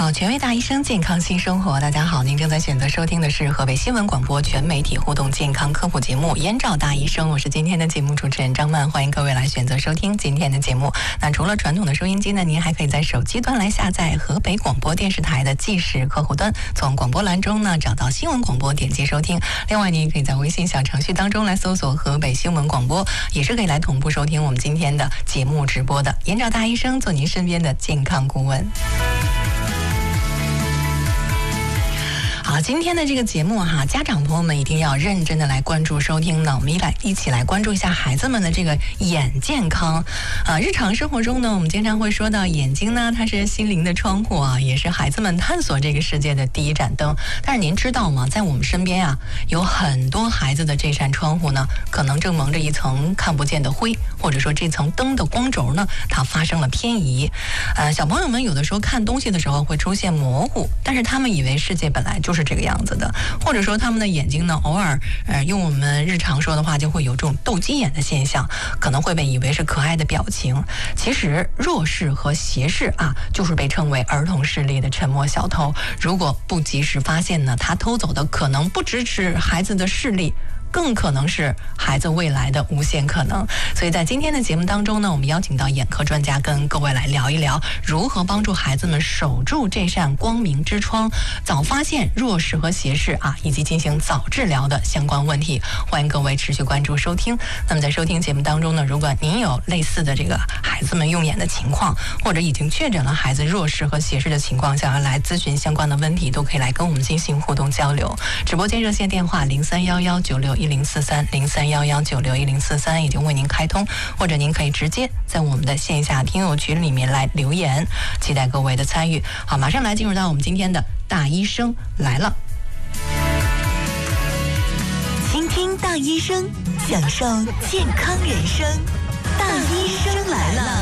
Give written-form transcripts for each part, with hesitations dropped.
到权威大医生健康新生活。大家好，您正在选择收听的是河北新闻广播全媒体互动健康科普节目《燕赵大医生》，我是今天的节目主持人张曼，欢迎各位来选择收听今天的节目。那除了传统的收音机呢，您还可以在手机端来下载河北广播电视台的即时客户端，从广播栏中呢找到新闻广播，点击收听。另外，您也可以在微信小程序当中来搜索河北新闻广播，也是可以来同步收听我们今天的节目直播的。燕赵大医生做您身边的健康顾问。好，今天的这个节目哈，家长朋友们一定要认真的来关注收听呢。我们一起来关注一下孩子们的这个眼健康。日常生活中呢，我们经常会说到眼睛呢，它是心灵的窗户啊，也是孩子们探索这个世界的第一盏灯。但是您知道吗？在我们身边啊，有很多孩子的这扇窗户呢，可能正蒙着一层看不见的灰，或者说这层灯的光轴呢，它发生了偏移。小朋友们有的时候看东西的时候会出现模糊，但是他们以为世界本来就是这个样子的，或者说他们的眼睛呢，偶尔用我们日常说的话，就会有这种斗鸡眼的现象，可能会被以为是可爱的表情。其实弱视和斜视啊，就是被称为儿童视力的沉默小偷。如果不及时发现呢，他偷走的可能不只是孩子的视力，更可能是孩子未来的无限可能。所以在今天的节目当中呢，我们邀请到眼科专家跟各位来聊一聊，如何帮助孩子们守住这扇光明之窗，早发现弱视和斜视啊，以及进行早治疗的相关问题。欢迎各位持续关注收听。那么在收听节目当中呢，如果您有类似的这个孩子们用眼的情况，或者已经确诊了孩子弱视和斜视的情况，想要来咨询相关的问题，都可以来跟我们进行互动交流。直播间热线电话0311961043，0311961043已经为您开通，或者您可以直接在我们的线下听友群里面来留言，期待各位的参与。好，马上来进入到我们今天的大医生来了。 倾听大医生，享受健康人生。大医生来了。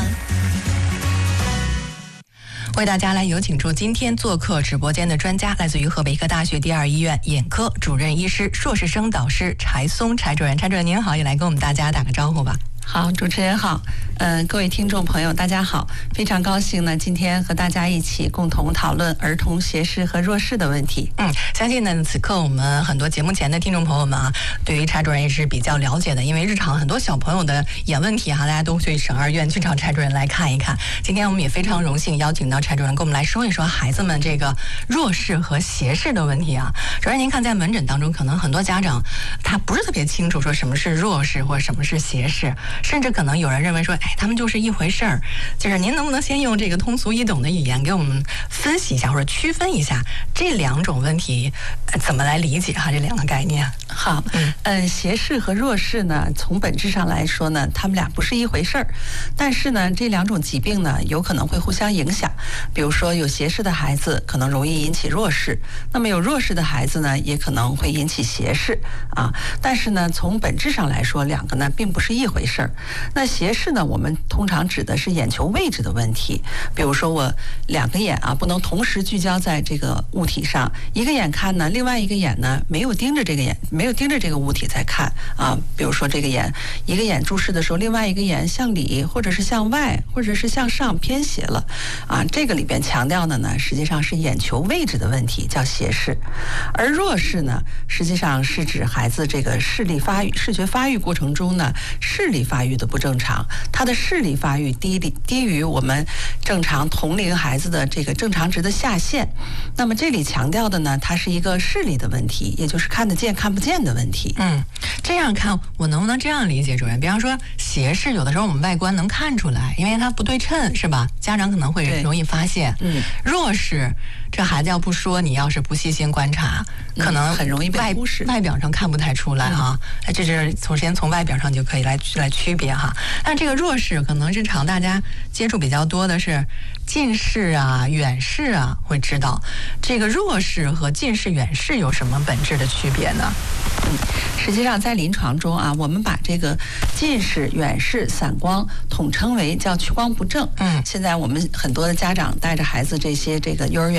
为大家来有请出今天做客直播间的专家，来自于河北医科大学第二医院眼科主任医师、硕士生导师柴松柴主任。柴主任您好，也来跟我们大家打个招呼吧。 好，主持人好，各位听众朋友大家好，非常高兴呢，今天和大家一起共同讨论儿童斜视和弱视的问题。 相信呢，此刻我们很多节目前的听众朋友们啊，对于柴主任也是比较了解的，因为日常很多小朋友的眼问题大家都去省二院去找柴主任来看一看。今天我们也非常荣幸邀请到柴主任跟我们来说一说孩子们这个弱视和斜视的问题啊。主任您看，在门诊当中，可能很多家长他不是特别清楚说什么是弱视或者什么是斜视。甚至可能有人认为说，他们就是一回事儿。就是您能不能先用这个通俗易懂的语言给我们分析一下，或者区分一下这两种问题怎么来理解这两个概念？ 好，斜视和弱视呢，从本质上来说呢，他们俩不是一回事儿。但是呢，这两种疾病呢，有可能会互相影响。比如说，有斜视的孩子可能容易引起弱视，那么有弱视的孩子呢，也可能会引起斜视啊。但是呢，从本质上来说，两个呢并不是一回事儿。那斜视呢，我们通常指的是眼球位置的问题。比如说，我两个眼不能同时聚焦在这个物体上，一个眼看呢，另外一个眼呢没有盯着这个物体在看啊。比如说，这个眼一个眼注视的时候，另外一个眼向里，或者是向外，或者是向上偏斜了啊。这个里边强调的呢，实际上是眼球位置的问题，叫斜视。而弱视呢，实际上是指孩子这个视觉发育过程中呢，视力发育的不正常，他的视力发育低于我们正常同龄孩子的这个正常值的下限。那么这里强调的呢，它是一个视力的问题，也就是看得见看不见的问题。 这样看我能不能这样理解，主任？比方说斜视，有的时候我们外观能看出来，因为它不对称，是吧？家长可能会容易发现。弱视，这孩子要不说，你要是不细心观察，可能很容易被忽视， 外表上看不太出来这是先从外表上就可以来区别但这个弱视可能日常大家接触比较多的是近视远视会知道这个弱视和近视远视有什么本质的区别呢？ 实际上在临床中我们把这个近视、远视、散光统称为叫屈光不正。现在我们很多的家长带着孩子这个幼儿园